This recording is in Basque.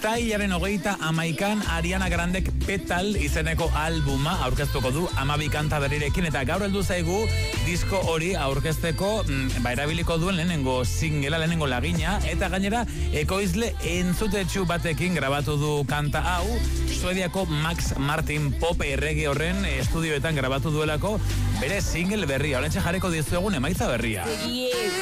Uztailaren 21an Ariana Grandek Petal izeneko albuma aurkeztuko du 12 kanta berrirekin, eta gaur heldu zaigu disko hori aurkezteko erabiliko duen lehenengo singela, lehenengo lagina, eta gainera ekoizle entzutetsu batekin grabatu du kanta hau, Suediako Max Martin pop errege horren estudioetan grabatu duelako bere single berria. Horentxe jarriko dizuegun emaitza berria.